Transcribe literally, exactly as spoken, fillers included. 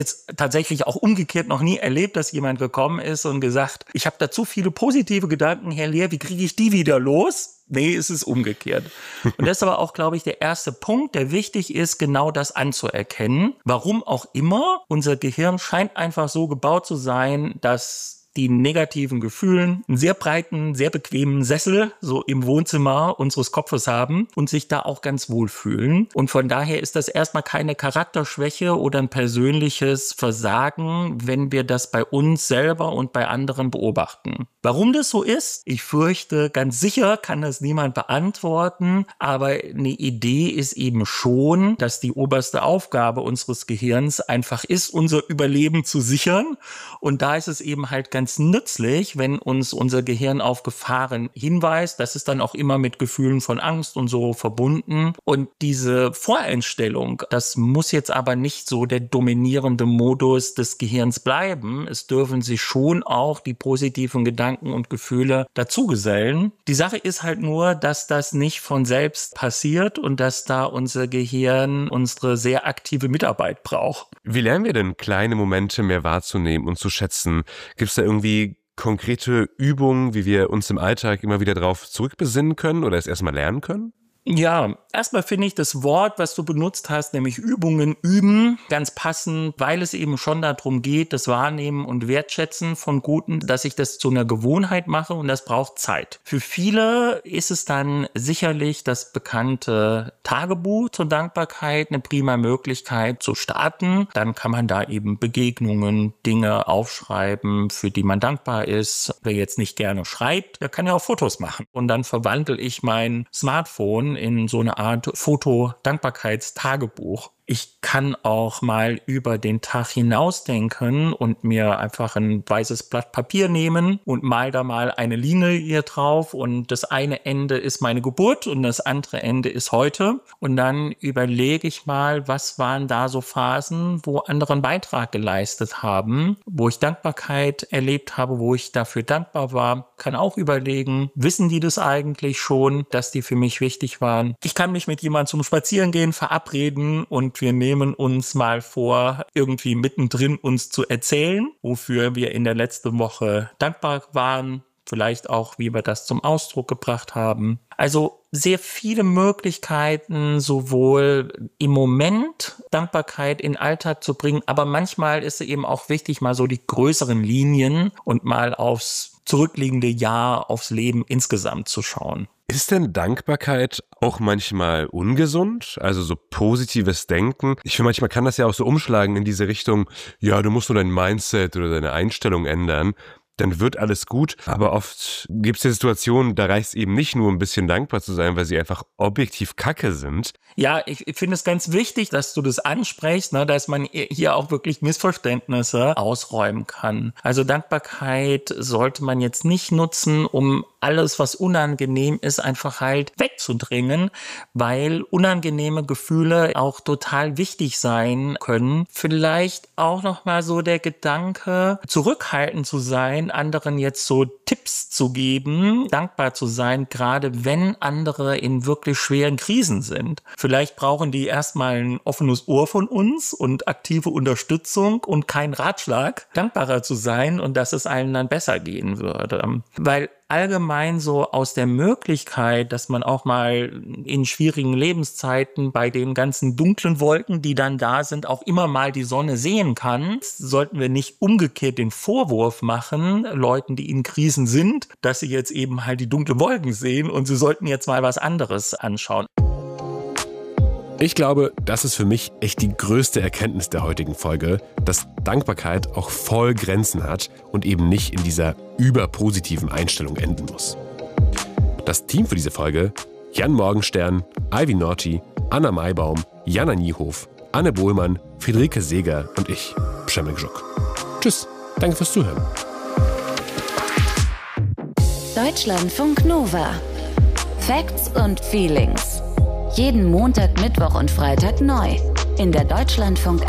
jetzt tatsächlich auch umgekehrt noch nie erlebt, dass jemand gekommen ist und gesagt, ich habe da zu viele positive Gedanken, Herr Lehr, wie kriege ich die wieder los? Nee, es ist umgekehrt. Und das ist aber auch, glaube ich, der erste Punkt, der wichtig ist, genau das anzuerkennen. Warum auch immer, unser Gehirn scheint einfach so gebaut zu sein, dass die negativen Gefühlen einen sehr breiten, sehr bequemen Sessel so im Wohnzimmer unseres Kopfes haben und sich da auch ganz wohl fühlen. Und von daher ist das erstmal keine Charakterschwäche oder ein persönliches Versagen, wenn wir das bei uns selber und bei anderen beobachten. Warum das so ist? Ich fürchte, ganz sicher kann das niemand beantworten, aber eine Idee ist eben schon, dass die oberste Aufgabe unseres Gehirns einfach ist, unser Überleben zu sichern. Und da ist es eben halt ganz ganz nützlich, wenn uns unser Gehirn auf Gefahren hinweist. Das ist dann auch immer mit Gefühlen von Angst und so verbunden. Und diese Voreinstellung, das muss jetzt aber nicht so der dominierende Modus des Gehirns bleiben. Es dürfen sich schon auch die positiven Gedanken und Gefühle dazugesellen. Die Sache ist halt nur, dass das nicht von selbst passiert und dass da unser Gehirn unsere sehr aktive Mitarbeit braucht. Wie lernen wir denn kleine Momente mehr wahrzunehmen und zu schätzen? Gibt es da irgendwie konkrete Übungen, wie wir uns im Alltag immer wieder darauf zurückbesinnen können oder es erstmal lernen können? Ja, erstmal finde ich das Wort, was du benutzt hast, nämlich Übungen üben, ganz passend, weil es eben schon darum geht, das Wahrnehmen und Wertschätzen von Guten, dass ich das zu einer Gewohnheit mache und das braucht Zeit. Für viele ist es dann sicherlich das bekannte Tagebuch zur Dankbarkeit eine prima Möglichkeit zu starten. Dann kann man da eben Begegnungen, Dinge aufschreiben, für die man dankbar ist. Wer jetzt nicht gerne schreibt, der kann ja auch Fotos machen. Und dann verwandle ich mein Smartphone in so eine Art Foto-Dankbarkeitstagebuch. Ich kann auch mal über den Tag hinausdenken und mir einfach ein weißes Blatt Papier nehmen und mal da mal eine Linie hier drauf und das eine Ende ist meine Geburt und das andere Ende ist heute und dann überlege ich mal, was waren da so Phasen, wo andere einen Beitrag geleistet haben, wo ich Dankbarkeit erlebt habe, wo ich dafür dankbar war, kann auch überlegen, wissen die das eigentlich schon, dass die für mich wichtig waren. Ich kann mich mit jemandem zum Spazierengehen verabreden und wir nehmen uns mal vor, irgendwie mittendrin uns zu erzählen, wofür wir in der letzten Woche dankbar waren, vielleicht auch, wie wir das zum Ausdruck gebracht haben. Also sehr viele Möglichkeiten, sowohl im Moment Dankbarkeit in den Alltag zu bringen, aber manchmal ist es eben auch wichtig, mal so die größeren Linien und mal aufs zurückliegende Jahr, aufs Leben insgesamt zu schauen. Ist denn Dankbarkeit auch manchmal ungesund? Also so positives Denken? Ich finde, manchmal kann das ja auch so umschlagen in diese Richtung, ja, du musst nur dein Mindset oder deine Einstellung ändern, dann wird alles gut. Aber oft gibt es ja Situationen, da reicht es eben nicht nur ein bisschen dankbar zu sein, weil sie einfach objektiv kacke sind. Ja, ich, ich finde es ganz wichtig, dass du das ansprichst, ne, dass man hier auch wirklich Missverständnisse ausräumen kann. Also Dankbarkeit sollte man jetzt nicht nutzen, um alles, was unangenehm ist, einfach halt wegzudrängen, weil unangenehme Gefühle auch total wichtig sein können. Vielleicht auch nochmal so der Gedanke, zurückhaltend zu sein, anderen jetzt so Tipps zu geben, dankbar zu sein, gerade wenn andere in wirklich schweren Krisen sind. Vielleicht brauchen die erstmal ein offenes Ohr von uns und aktive Unterstützung und keinen Ratschlag, dankbarer zu sein und dass es allen dann besser gehen würde. Weil allgemein so aus der Möglichkeit, dass man auch mal in schwierigen Lebenszeiten bei den ganzen dunklen Wolken, die dann da sind, auch immer mal die Sonne sehen kann, sollten wir nicht umgekehrt den Vorwurf machen, Leuten, die in Krisen sind, dass sie jetzt eben halt die dunklen Wolken sehen und sie sollten jetzt mal was anderes anschauen. Ich glaube, das ist für mich echt die größte Erkenntnis der heutigen Folge, dass Dankbarkeit auch voll Grenzen hat und eben nicht in dieser überpositiven Einstellung enden muss. Das Team für diese Folge: Jan Morgenstern, Ivy Norti, Anna Maibaum, Jana Niehof, Anne Bohlmann, Friederike Seeger und ich, Przemysl Żuk. Tschüss, danke fürs Zuhören. Deutschlandfunk Nova. Facts und Feelings. Jeden Montag, Mittwoch und Freitag neu in der Deutschlandfunk